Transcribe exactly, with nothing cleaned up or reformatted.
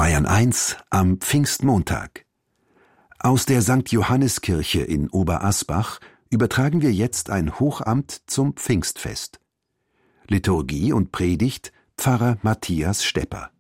Bayern eins am Pfingstmontag. Aus der Sankt Johanniskirche in Oberasbach übertragen wir jetzt ein Hochamt zum Pfingstfest. Liturgie und Predigt Pfarrer Matthias Stepper.